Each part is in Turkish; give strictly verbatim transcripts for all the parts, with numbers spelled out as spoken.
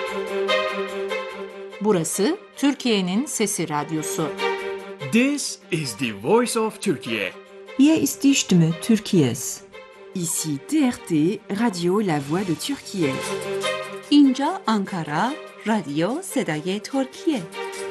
Burası Türkiye'nin Sesi Radyosu. This is the voice of Turkey. Hier ist die Stimme Türkiye's. Ici T R T, Radio La Voix de Türkiye. اینجا آنکارا، رادیو صدای ترکیه.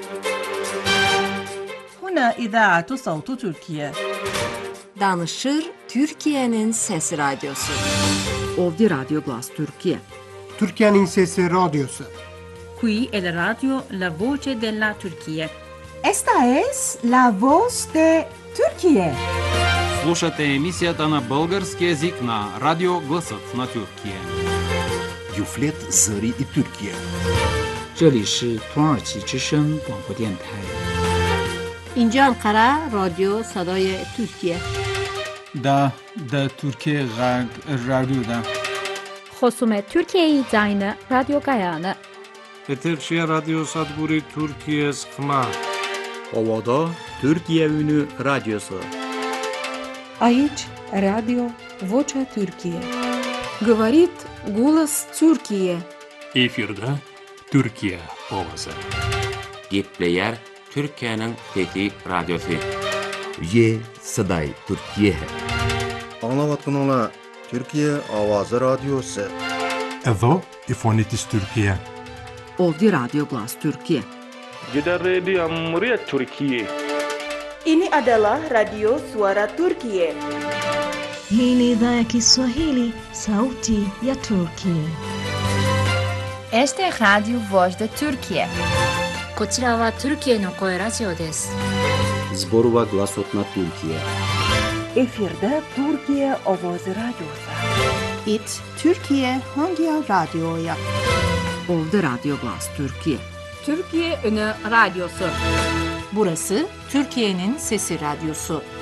هنا إذاعة صوت تركيا. Danışır Türkiye'nin Sesi Radyosu. Ovdje Radio Glas Türkiye. Türkiye'nin Sesi Radyosu. Qui è la radio La Voce della Turchia. Esta es la voz de Türkiye. Слушате емисията на български език на Радио Гласът на Türkiye. Юфлет Зари и Türkiye. 这里是土耳其之声广播电台。 اینجا انقره رادیو صدای ترکیه. دا دا Türkiye رادیو دا. خصوم Türkiye زاین رادیو گایانه. Eterşehir Radyo Sadguri Türkiye Sıkma. Ovada Türkiye Ünü Radyosu. Aici Radio Vocea Türkiye. Говорит голос Türkiye. Efirde Türkiye ovası. Gepleyer Türkiye'nin Fethi Radyosu. Ye Saday Türkiye. Anlavatınla Türkiye Avazı Radyosu. Edo İfonitis Türkiye. Ovdje Radio Glas Türkiye. Jeda Radio Amriyat Türkiye. Ini adalah Radio Suara Turkiye. Hii ni idhaa ya Kiswahili, Sauti ya Turkiye. Este es Radio Voz de Turkiye. こちらは Türkiyeの声ラジオです。 Zborova Glasot na Türkiye. Efirde Türkiye Avazı Radyosu. It Türkiye hangi radyoya? Ovdje Radio Glas Türkiye. Türkiye Ünü Radyosu. Burası Türkiye'nin Sesi Radyosu.